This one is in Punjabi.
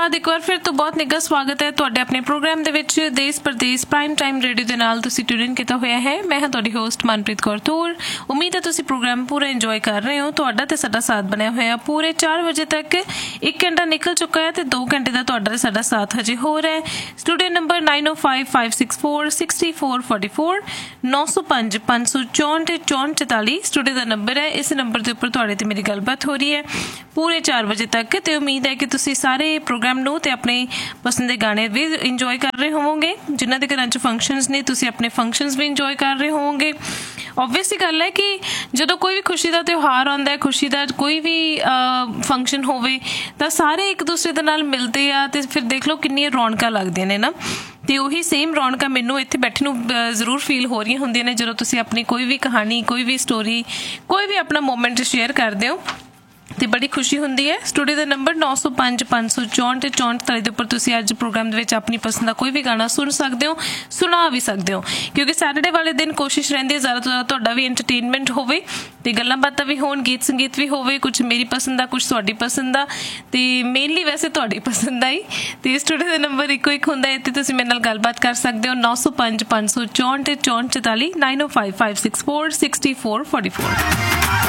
ਬਾਅਦ ਇੱਕ ਵਾਰ ਫਿਰ ਤੋਂ ਬਹੁਤ ਨਿੱਘਾ ਸਵਾਗਤ ਹੈ ਤੁਹਾਡੇ ਆਪਣੇ ਪ੍ਰੋਗਰਾਮ ਦੇ ਵਿੱਚ ਦੇਸ਼ ਪ੍ਰਦੇਸ਼ ਪ੍ਰਾਈਮ ਟਾਈਮ ਰੇਡੀਓ ਦੇ ਨਾਲ ਤੁਸੀਂ ਟਿਊਨ ਕੀਤਾ ਹੋਇਆ ਹੈ। ਮੈਂ ਹਾਂ ਤੁਹਾਡੀ ਹੋਸਟ ਮਨਪ੍ਰੀਤ ਕੌਰ ਤੂਰ। ਉਮੀਦ ਹੈ ਤੁਸੀਂ ਪ੍ਰੋਗਰਾਮ ਪੂਰਾ ਇੰਜੋਏ ਕਰ ਰਹੇ ਹੋ। ਤੁਹਾਡਾ ਤੇ ਸਾਡਾ ਸਾਥ ਬਣਿਆ ਹੋਇਆ ਪੂਰੇ 4 ਵਜੇ ਤੱਕ। 1 ਘੰਟਾ ਨਿਕਲ ਚੁੱਕਾ ਹੈ ਤੇ 2 ਘੰਟੇ ਦਾ ਤੁਹਾਡਾ ਤੇ ਸਾਡਾ ਸਾਥ ਹਜੇ ਹੋ ਰਿਹਾ ਹੈ। ਸਟੂਡੀਓ ਨੰਬਰ 9055646444 905 564 6444 ਸਟੂਡੀਓ ਦਾ ਨੰਬਰ ਹੈ। ਇਸ ਨੰਬਰ ਦੇ ਉੱਪਰ ਤੁਹਾਡੇ ਤੇ ਮੇਰੀ ਗੱਲਬਾਤ ਹੋ ਰਹੀ ਹੈ ਪੂਰੇ 4 ਵਜੇ ਤੱਕ। ਤੇ ਉਮੀਦ ਹੈ ਕਿ ਤੁਸੀਂ ਸਾਰੇ ਪ੍ਰੋਗਰਾਮ ਨੂੰ ਤੇ ਆਪਣੇ ਪਸੰਦ ਦੇ ਗਾਣੇ ਵੀ ਇੰਜੋਏ ਕਰ ਰਹੇ ਹੋਵੋਗੇ। ਜਿਨ੍ਹਾਂ ਦੇ ਘਰਾਂ 'ਚ ਫੰਕਸ਼ਨਸ ਨੇ ਤੁਸੀਂ ਆਪਣੇ ਫੰਕਸ਼ਨਸ ਵੀ ਇੰਜੋਏ ਕਰ ਰਹੇ ਹੋਵੋਗੇ। ਓਬਵੀਅਸਲੀ ਗੱਲ ਹੈ ਕਿ ਜਦੋਂ ਕੋਈ ਵੀ ਖੁਸ਼ੀ ਦਾ ਤਿਉਹਾਰ ਆਉਂਦਾ ਹੈ, ਖੁਸ਼ੀ ਦਾ ਕੋਈ ਵੀ ਫੰਕਸ਼ਨ ਹੋਵੇ ਤਾਂ ਸਾਰੇ ਇੱਕ ਦੂਸਰੇ ਦੇ ਨਾਲ ਮਿਲਦੇ ਆ ਤੇ ਫਿਰ ਦੇਖ ਲਓ ਕਿੰਨੀਆਂ ਰੌਣਕਾਂ ਲੱਗਦੀਆਂ ਨੇ ਨਾ। ਤੇ ਉਹੀ ਸੇਮ ਰੌਣਕਾਂ ਮੈਨੂੰ ਇੱਥੇ ਬੈਠੇ ਨੂੰ ਜ਼ਰੂਰ ਫੀਲ ਹੋ ਰਹੀਆਂ ਹੁੰਦੀਆਂ ਨੇ ਜਦੋਂ ਤੁਸੀਂ ਆਪਣੀ ਕੋਈ ਵੀ ਕਹਾਣੀ, ਕੋਈ ਵੀ ਸਟੋਰੀ, ਕੋਈ ਵੀ ਆਪਣਾ ਮੂਮੈਂਟ ਸ਼ੇਅਰ ਕਰਦੇ ਹੋ ਤੇ ਬੜੀ ਖੁਸ਼ੀ ਹੁੰਦੀ ਹੈ। ਸਟੂਡੀਓ ਦਾ ਨੰਬਰ 905 564 64 ਦੇ ਉੱਪਰ ਤੁਸੀਂ ਅੱਜ ਪ੍ਰੋਗਰਾਮ ਦੇ ਵਿੱਚ ਆਪਣੀ ਪਸੰਦ ਦਾ ਕੋਈ ਵੀ ਗਾਣਾ ਸੁਣ ਸਕਦੇ ਹੋ, ਸੁਣਾ ਵੀ ਸਕਦੇ ਹੋ, ਕਿਉਂਕਿ ਸੈਟਰਡੇ ਵਾਲੇ ਦਿਨ ਕੋਸ਼ਿਸ਼ ਰਹਿੰਦੀ ਹੈ ਜ਼ਿਆਦਾ ਤੋਂ ਜ਼ਿਆਦਾ ਤੁਹਾਡਾ ਵੀ ਐਂਟਰਟੇਨਮੈਂਟ ਹੋਵੇ ਤੇ ਗੱਲਾਂ ਬਾਤਾਂ ਵੀ ਹੋਣ, ਗੀਤ ਸੰਗੀਤ ਵੀ ਹੋਵੇ, ਕੁਛ ਮੇਰੀ ਪਸੰਦ ਦਾ, ਕੁਛ ਤੁਹਾਡੀ ਪਸੰਦ ਦਾ ਤੇ ਮੇਨਲੀ ਵੈਸੇ ਤੁਹਾਡੀ ਪਸੰਦ ਦਾ ਹੀ। ਤੇ ਸਟੂਡੀਓ ਦਾ ਨੰਬਰ ਇੱਕੋ ਇੱਕ ਹੁੰਦਾ ਹੈ ਤੇ ਤੁਸੀਂ ਮੇਰੇ ਨਾਲ ਗੱਲਬਾਤ ਕਰ ਸਕਦੇ ਹੋ 905 564 64 44 905 564 6444।